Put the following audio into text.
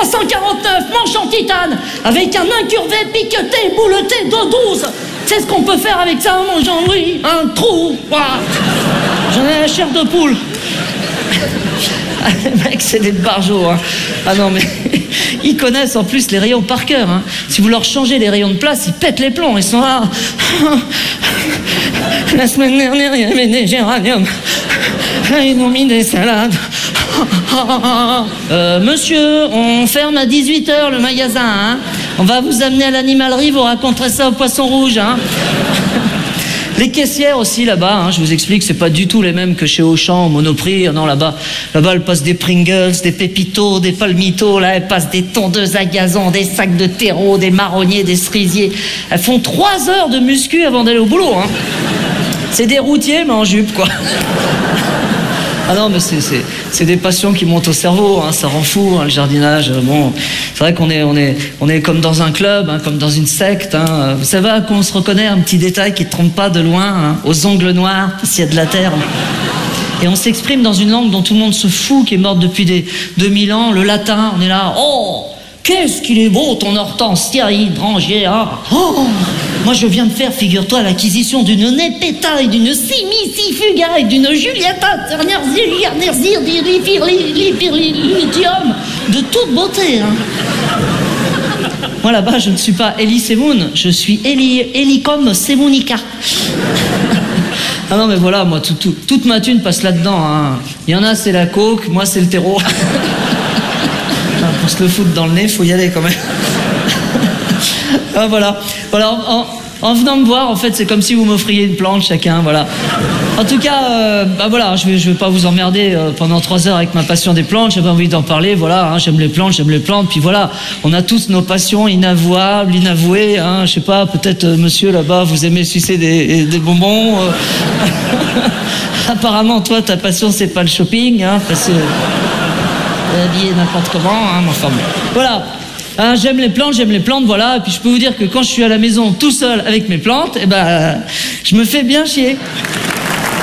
349, manche en titane, avec un incurvé, piqueté, bouleté, dos 12. C'est ce qu'on peut faire avec ça, mon Jean-Louis. Un trou. Voilà. J'en ai la chair de poule. Ah, les mecs, c'est des barjots, hein. Ah non, mais ils connaissent en plus les rayons par cœur, hein. Si vous leur changez les rayons de place, ils pètent les plombs. Ils sont là. La semaine dernière, il y avait des géraniums. Ils ont mis des salades. Monsieur, on ferme à 18h le magasin, hein. On va vous amener à l'animalerie, vous raconterez ça au poisson rouge, hein. Les caissières aussi là-bas, hein, je vous explique, c'est pas du tout les mêmes que chez Auchan, au Monoprix. Non, là-bas, elles passent des Pringles, des Pépitos, des Palmitos. Là, elles passent des tondeuses à gazon, des sacs de terreau, des marronniers, des cerisiers. Elles font 3 heures de muscu avant d'aller au boulot, hein. C'est des routiers, mais en jupe, quoi. Ah non, mais c'est des passions qui montent au cerveau, hein, ça rend fou, hein, le jardinage. Bon, c'est vrai qu'on est comme dans un club, hein, comme dans une secte. Hein. Vous savez à quoi on se reconnaît, un petit détail qui ne trompe pas de loin, hein, aux ongles noirs, s'il y a de la terre. Et on s'exprime dans une langue dont tout le monde se fout, qui est morte depuis des 2000 ans, le latin. On est là, oh, qu'est-ce qu'il est beau ton hortensia hydrangea. Oh, moi je viens de faire, figure-toi, l'acquisition d'une Nepeta et d'une Simicifuga et d'une Juliata lithium de toute beauté, hein. Moi là-bas je ne suis pas Elie Semoun, je suis Elicom Semonica. Ah non mais voilà, moi toute ma thune passe là-dedans, hein. Il y en a c'est la coke, moi c'est le terreau. Pour se le foutre dans le nez, faut y aller quand même. Ah, voilà. En venant me voir, en fait, c'est comme si vous m'offriez une plante chacun, voilà. En tout cas, voilà, je vais pas vous emmerder pendant 3 heures avec ma passion des plantes. J'avais envie d'en parler, voilà. Hein, j'aime les plantes. Puis voilà, on a tous nos passions inavouables, inavouées. Hein, je sais pas, peut-être monsieur là-bas, vous aimez sucer des bonbons. Apparemment, toi, ta passion, c'est pas le shopping, hein, parce que habillé n'importe comment, hein, enfin bon. Voilà. Hein, j'aime les plantes, voilà. Et puis je peux vous dire que quand je suis à la maison tout seul avec mes plantes, je me fais bien chier.